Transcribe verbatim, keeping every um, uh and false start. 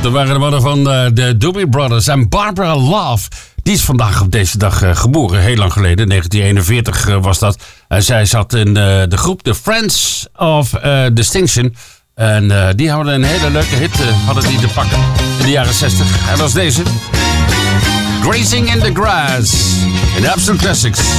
Dat waren de mannen van uh, de Doobie Brothers en Barbara Love. Die is vandaag op deze dag uh, geboren, heel lang geleden, negentien eenenveertig uh, was dat. En zij zat in uh, de groep The Friends of uh, Distinction. En uh, die hadden een hele leuke hit uh, hadden die te pakken in de jaren zestig. En dat was deze. Grazing in the Grass in Absolute Classics.